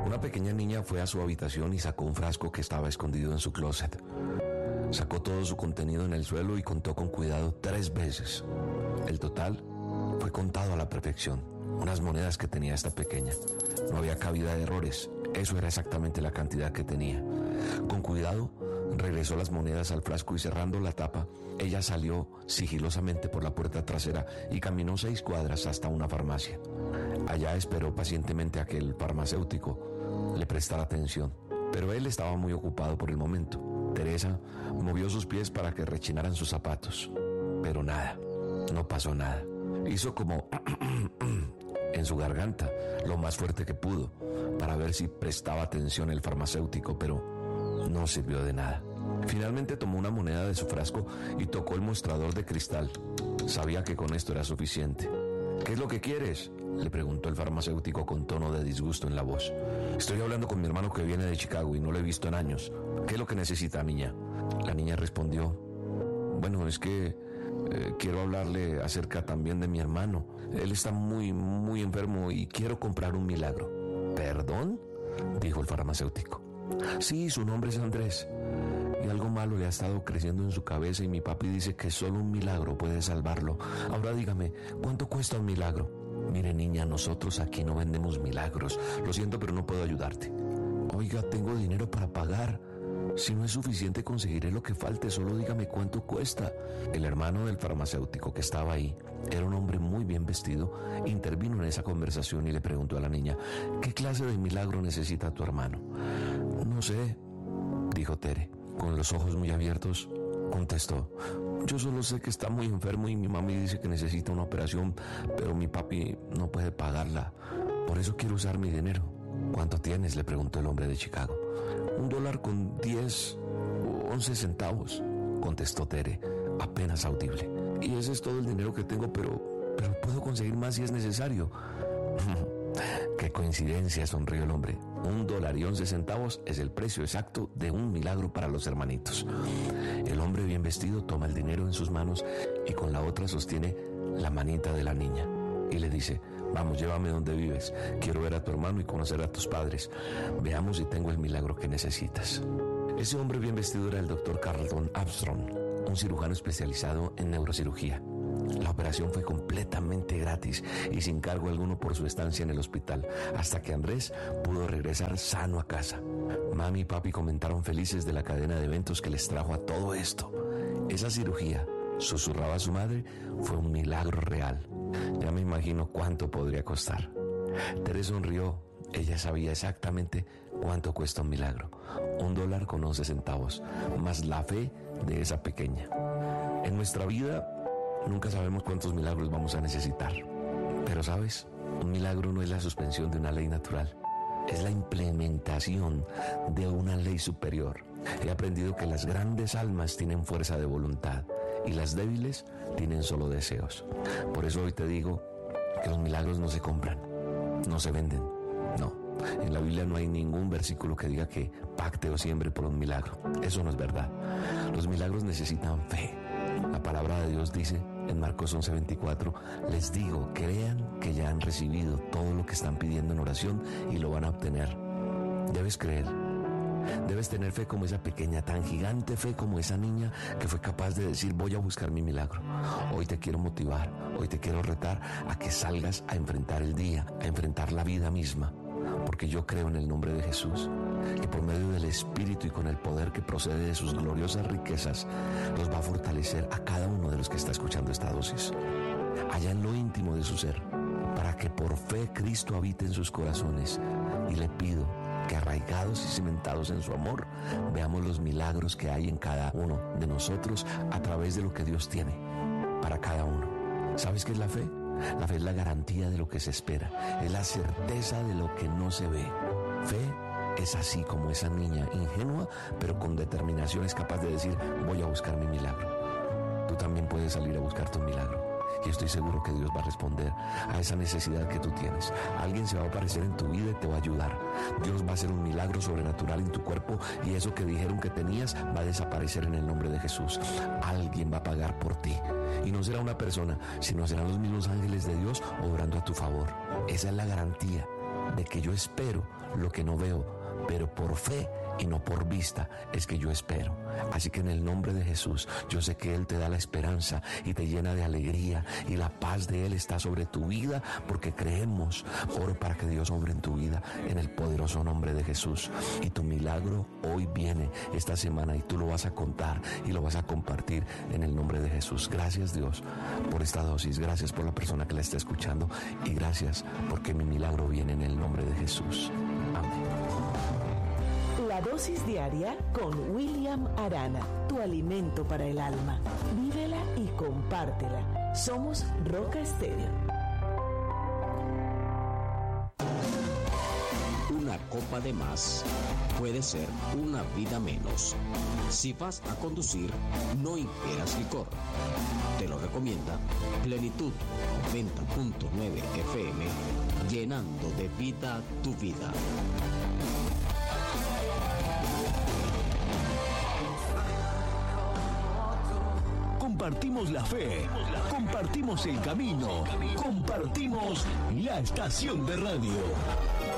Una pequeña niña fue a su habitación y sacó un frasco que estaba escondido en su closet. Sacó todo su contenido en el suelo y contó con cuidado 3 veces. El total fue contado a la perfección. Unas monedas que tenía esta pequeña. No había cabida de errores. Eso era exactamente la cantidad que tenía. Con cuidado, regresó las monedas al frasco y cerrando la tapa, ella salió sigilosamente por la puerta trasera y caminó 6 cuadras hasta una farmacia. Allá esperó pacientemente a que el farmacéutico le prestara atención, pero él estaba muy ocupado por el momento. Teresa movió sus pies para que rechinaran sus zapatos, pero nada, no pasó nada. Hizo como en su garganta, lo más fuerte que pudo, para ver si prestaba atención el farmacéutico, pero no sirvió de nada. Finalmente tomó una moneda de su frasco y tocó el mostrador de cristal. Sabía que con esto era suficiente. ¿Qué es lo que quieres?, le preguntó el farmacéutico con tono de disgusto en la voz. Estoy hablando con mi hermano que viene de Chicago y no lo he visto en años. ¿Qué es lo que necesita, niña? La niña respondió, bueno, es que quiero hablarle acerca también de mi hermano. Él está muy enfermo y quiero comprar un milagro. ¿Perdón?, dijo el farmacéutico. Sí, su nombre es Andrés. Y algo malo le ha estado creciendo en su cabeza y mi papi dice que solo un milagro puede salvarlo. Ahora dígame, ¿cuánto cuesta un milagro? Mire, niña, nosotros aquí no vendemos milagros. Lo siento, pero no puedo ayudarte. Oiga, tengo dinero para pagar. Si no es suficiente, conseguiré lo que falte. Solo dígame cuánto cuesta. El hermano del farmacéutico que estaba ahí, era un hombre muy bien vestido, intervino en esa conversación y le preguntó a la niña, ¿qué clase de milagro necesita tu hermano? No sé, dijo Tere. Con los ojos muy abiertos, contestó, yo solo sé que está muy enfermo y mi mami dice que necesita una operación, pero mi papi no puede pagarla. Por eso quiero usar mi dinero. ¿Cuánto tienes?, le preguntó el hombre de Chicago. $1 con 10 o 11 centavos, contestó Tere, apenas audible. Y ese es todo el dinero que tengo, pero puedo conseguir más si es necesario. ¡Qué coincidencia!, sonrió el hombre. $1 y 11 centavos es el precio exacto de un milagro para los hermanitos. El hombre bien vestido toma el dinero en sus manos y con la otra sostiene la manita de la niña y le dice, vamos, llévame donde vives. Quiero ver a tu hermano y conocer a tus padres. Veamos si tengo el milagro que necesitas. Ese hombre bien vestido era el doctor Carlton Armstrong, un cirujano especializado en neurocirugía. La operación fue completamente gratis y sin cargo alguno por su estancia en el hospital, hasta que Andrés pudo regresar sano a casa. Mami y papi comentaron felices de la cadena de eventos que les trajo a todo esto. Esa cirugía, susurraba su madre, fue un milagro real. Ya me imagino cuánto podría costar. Tere sonrió. Ella sabía exactamente cuánto cuesta un milagro. $1 con 11 centavos, más la fe de esa pequeña. En nuestra vida nunca sabemos cuántos milagros vamos a necesitar. Pero ¿sabes? Un milagro no es la suspensión de una ley natural. Es la implementación de una ley superior. He aprendido que las grandes almas tienen fuerza de voluntad y las débiles tienen solo deseos. Por eso hoy te digo que los milagros no se compran, no se venden. No, en la Biblia no hay ningún versículo que diga que pacte o siembre por un milagro. Eso no es verdad. Los milagros necesitan fe. La palabra de Dios dice en Marcos 11:24, les digo, crean que ya han recibido todo lo que están pidiendo en oración y lo van a obtener. Debes creer. Debes tener fe como esa pequeña, tan gigante fe como esa niña que fue capaz de decir, voy a buscar mi milagro. Hoy te quiero motivar, hoy te quiero retar a que salgas a enfrentar el día, a enfrentar la vida misma. Porque yo creo en el nombre de Jesús, que por medio del Espíritu y con el poder que procede de sus gloriosas riquezas, los va a fortalecer a cada uno de los que está escuchando esta dosis, allá en lo íntimo de su ser, para que por fe Cristo habite en sus corazones. Y le pido que arraigados y cimentados en su amor, veamos los milagros que hay en cada uno de nosotros a través de lo que Dios tiene para cada uno. ¿Sabes qué es la fe? La fe es la garantía de lo que se espera, es la certeza de lo que no se ve. Fe es así como esa niña ingenua, pero con determinación es capaz de decir, voy a buscar mi milagro. Tú también puedes salir a buscar tu milagro. Y estoy seguro que Dios va a responder a esa necesidad que tú tienes. Alguien se va a aparecer en tu vida y te va a ayudar. Dios va a hacer un milagro sobrenatural en tu cuerpo y eso que dijeron que tenías va a desaparecer en el nombre de Jesús. Alguien va a pagar por ti. Y no será una persona, sino serán los mismos ángeles de Dios obrando a tu favor. Esa es la garantía de que yo espero lo que no veo, pero por fe y no por vista es que yo espero. Así que en el nombre de Jesús, yo sé que Él te da la esperanza y te llena de alegría, y la paz de Él está sobre tu vida porque creemos. Oro para que Dios obre en tu vida en el poderoso nombre de Jesús. Y tu milagro hoy viene esta semana y tú lo vas a contar y lo vas a compartir en el nombre de Jesús. Gracias, Dios, por esta dosis. Gracias por la persona que la está escuchando, y gracias porque mi milagro viene en el nombre de Jesús. Amén. La dosis diaria con William Arana, tu alimento para el alma. Vívela y compártela. Somos Roca Estéreo. Una copa de más puede ser una vida menos. Si vas a conducir, no ingieras licor. Te lo recomienda Plenitud 90.9 FM, llenando de vida tu vida. Compartimos la fe, compartimos el camino, compartimos la estación de radio.